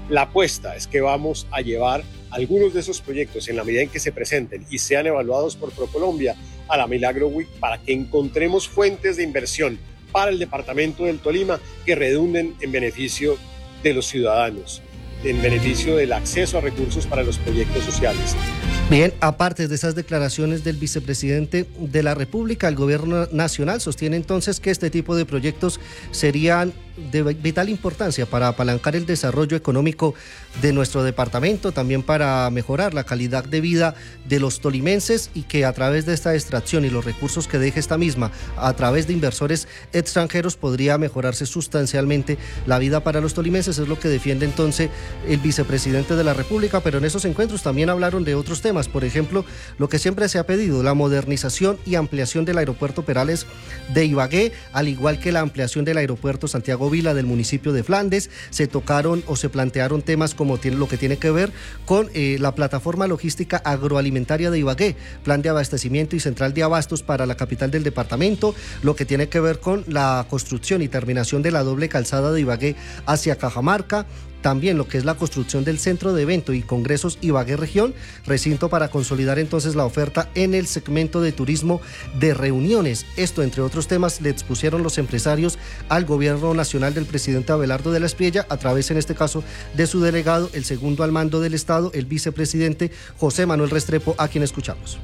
La apuesta es que vamos a llevar algunos de esos proyectos, en la medida en que se presenten y sean evaluados por ProColombia, a la Milagro Week para que encontremos fuentes de inversión para el departamento del Tolima que redunden en beneficio de los ciudadanos, en beneficio del acceso a recursos para los proyectos sociales. Bien, aparte de esas declaraciones del vicepresidente de la República, el gobierno nacional sostiene entonces que este tipo de proyectos serían de vital importancia para apalancar el desarrollo económico de nuestro departamento, también para mejorar la calidad de vida de los tolimenses, y que a través de esta extracción y los recursos que deje esta misma a través de inversores extranjeros podría mejorarse sustancialmente la vida para los tolimenses. Es lo que defiende entonces el vicepresidente de la República, pero en esos encuentros también hablaron de otros temas, por ejemplo, lo que siempre se ha pedido, la modernización y ampliación del aeropuerto Perales de Ibagué, al igual que la ampliación del aeropuerto Santiago Vila del municipio de Flandes. Se tocaron o se plantearon temas como lo que tiene que ver con la plataforma logística agroalimentaria de Ibagué, plan de abastecimiento y central de abastos para la capital del departamento, lo que tiene que ver con la construcción y terminación de la doble calzada de Ibagué hacia Cajamarca, también lo que es la construcción del Centro de Evento y Congresos Ibagué Región, recinto para consolidar entonces la oferta en el segmento de turismo de reuniones. Esto, entre otros temas, le expusieron los empresarios al gobierno nacional del presidente Abelardo de la Espriella, a través, en este caso, de su delegado, el segundo al mando del Estado, el vicepresidente José Manuel Restrepo, a quien escuchamos.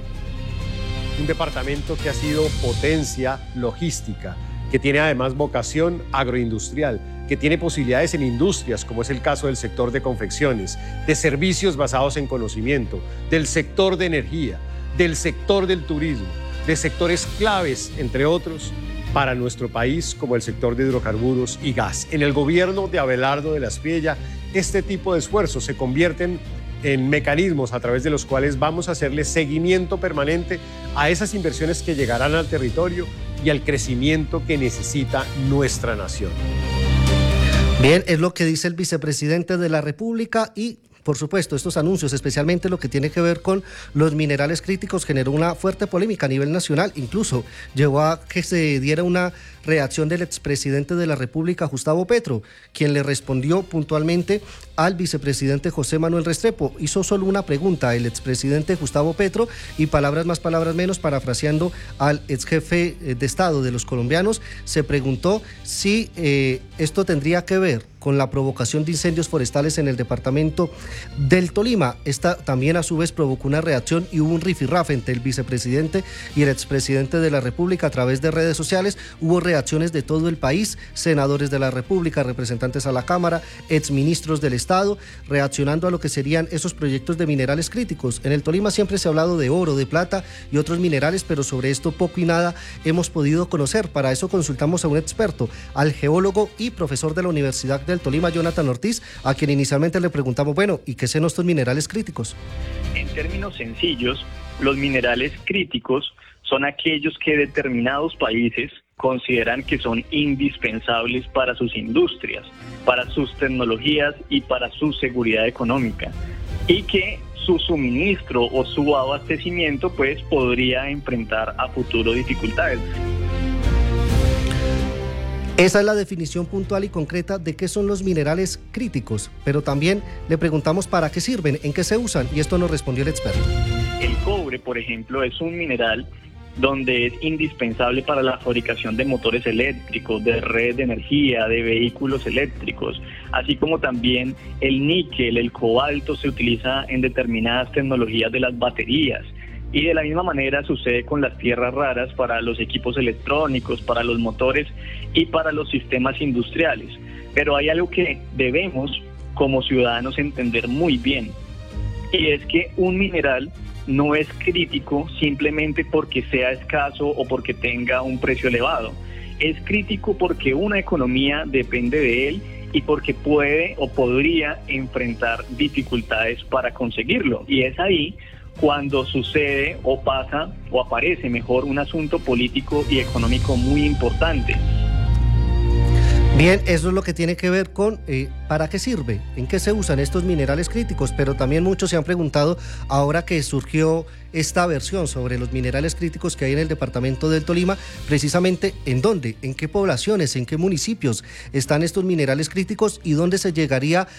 Un departamento que ha sido potencia logística, que tiene además vocación agroindustrial, que tiene posibilidades en industrias, como es el caso del sector de confecciones, de servicios basados en conocimiento, del sector de energía, del sector del turismo, de sectores claves, entre otros, para nuestro país, como el sector de hidrocarburos y gas. En el gobierno de Abelardo de la Espriella, este tipo de esfuerzos se convierten en mecanismos a través de los cuales vamos a hacerle seguimiento permanente a esas inversiones que llegarán al territorio y al crecimiento que necesita nuestra nación. Bien, es lo que dice el vicepresidente de la República. Y por supuesto, estos anuncios, especialmente lo que tiene que ver con los minerales críticos, generó una fuerte polémica a nivel nacional. Incluso llevó a que se diera una reacción del expresidente de la República, Gustavo Petro, quien le respondió puntualmente al vicepresidente José Manuel Restrepo. Hizo solo una pregunta el expresidente Gustavo Petro, y palabras más, palabras menos, parafraseando al exjefe de Estado de los colombianos, se preguntó si esto tendría que ver con la provocación de incendios forestales en el departamento del Tolima. Esta también a su vez provocó una reacción y hubo un rifirrafe entre el vicepresidente y el expresidente de la República a través de redes sociales. Hubo reacciones de todo el país, senadores de la República, representantes a la Cámara, exministros del Estado, reaccionando a lo que serían esos proyectos de minerales críticos. En el Tolima siempre se ha hablado de oro, de plata y otros minerales, pero sobre esto poco y nada hemos podido conocer. Para eso consultamos a un experto, al geólogo y profesor de la Universidad del Tolima, Jonathan Ortiz, a quien inicialmente le preguntamos, bueno, ¿y qué son estos minerales críticos? En términos sencillos, los minerales críticos son aquellos que determinados países consideran que son indispensables para sus industrias, para sus tecnologías y para su seguridad económica, y que su suministro o su abastecimiento pues podría enfrentar a futuro dificultades. Esa es la definición puntual y concreta de qué son los minerales críticos, pero también le preguntamos para qué sirven, en qué se usan, y esto nos respondió el experto. El cobre, por ejemplo, es un mineral donde es indispensable para la fabricación de motores eléctricos, de red de energía, de vehículos eléctricos, así como también el níquel, el cobalto se utiliza en determinadas tecnologías de las baterías. Y de la misma manera sucede con las tierras raras para los equipos electrónicos, para los motores y para los sistemas industriales. Pero hay algo que debemos como ciudadanos entender muy bien, y es que un mineral no es crítico simplemente porque sea escaso o porque tenga un precio elevado. Es crítico porque una economía depende de él y porque puede o podría enfrentar dificultades para conseguirlo. Y es ahí cuando sucede o pasa o aparece mejor un asunto político y económico muy importante. Bien, eso es lo que tiene que ver con para qué sirve, en qué se usan estos minerales críticos, pero también muchos se han preguntado, ahora que surgió esta versión sobre los minerales críticos que hay en el departamento del Tolima, precisamente en dónde, en qué poblaciones, en qué municipios están estos minerales críticos y dónde se llegaría